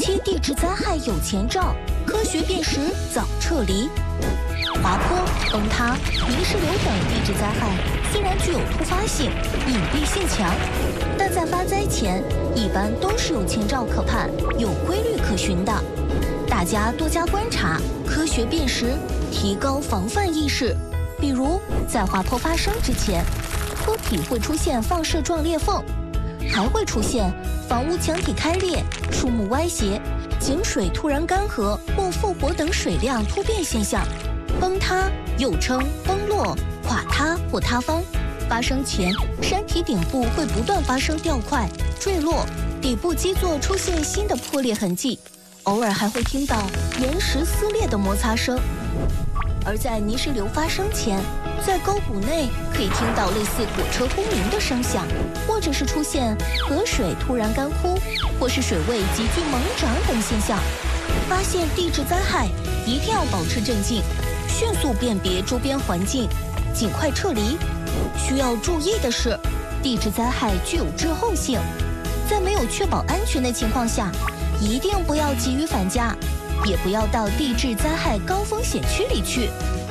期地质灾害有前兆，科学辨识早撤离。滑坡、崩塌、泥石流等地质灾害虽然具有突发性、隐蔽性强，但在发灾前一般都是有前兆可盼、有规律可循的。大家多加观察，科学辨识，提高防范意识。比如在滑坡发生之前，坡体会出现放射状裂缝，还会出现房屋墙体开裂、树木歪斜、井水突然干涸或复活等水量突变现象。崩塌又称崩落、垮塌或塌方，发生前山体顶部会不断发生掉块、坠落，底部基座出现新的破裂痕迹，偶尔还会听到岩石撕裂的摩擦声。而在泥石流发生前，在沟谷内可以听到类似火车轰鸣的声响，或者是出现河水突然干枯，或是水位急剧猛涨等现象。发现地质灾害一定要保持镇静，迅速辨别周边环境，尽快撤离。需要注意的是，地质灾害具有滞后性，在没有确保安全的情况下，一定不要急于返家，也不要到地质灾害高风险区里去。